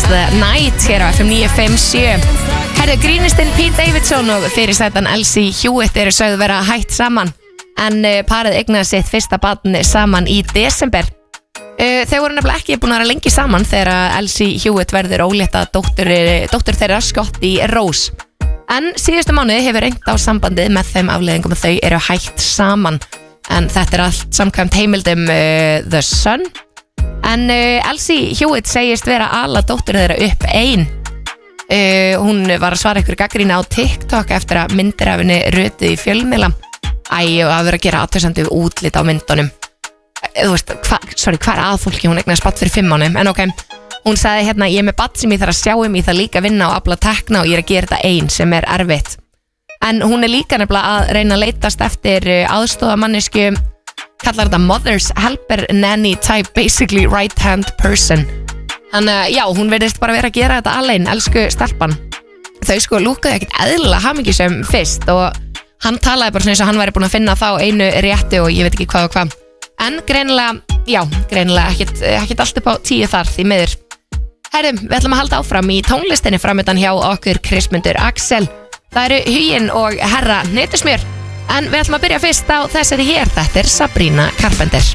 the Night hér á FM 957. Herðu, grínistinn Pete Davidson og fyrirstættan Elsie Hewitt eru sögðu vera hætt saman, en parið eignaði sitt fyrsta barn saman í desember. Þau voru nefnilega ekki búin að vera lengi saman þegar Elsie Hewitt verður ólétta dóttur þeirra Scotty Rose. En síðustu mánuði hefur reynt á sambandið með þeim afleiðingum að þau eru hætt saman. En þetta allt samkvæmt heimildum The Sun. En Elsie Hewitt segist vera ala dóttur þeirra upp ein. Hún var að svara ykkur gagnrýni á TikTok eftir að myndir af henni rötuð í fjölmiðla. Og að vera að gera athugasemd við útlit á myndunum. Þú veist, hvað er að fólki? Hún eignaði spatt fyrir 5 mánuðum, en ok. Hún sagði hérna, ég er með barn sem ég þarf að sjá ég þarf líka að vinna og afla tekna og ég er að gera þetta ein sem er erfitt. En hún er líka nefnilega að reyna að leitast eftir aðstoðamannesku, kallar þetta mother's helper nanny type, basically right hand person. Þannig já, hún verðist bara vera að gera þetta alein, elsku stelpan. Þau sko lúkaði ekkert eðlilega hamingjusöm fyrst og hann talaði bara svona eins og hann væri búin að finna þá einu réttu og ég veit ekki hvað og hvað. En greinilega ekkert allt upp á 10 þar því miður. Herrum, við ætlum að halda áfram í tónlistinni framöndan hjá okkur Kristmundur Axel. Það eru Huginn og Herra Hnetusmjör. En við ætlum að byrja fyrst á þessari hér. Þetta er Sabrina Carpenter.